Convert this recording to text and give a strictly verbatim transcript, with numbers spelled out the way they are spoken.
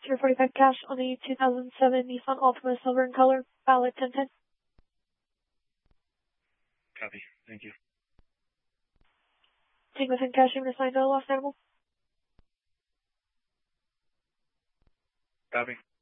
zero forty-five cash on the two thousand seven Nissan Altima silver in color, valid ten ten. Copy. Thank you. Tango ten cash, you're assigned to the lost animal. Copy.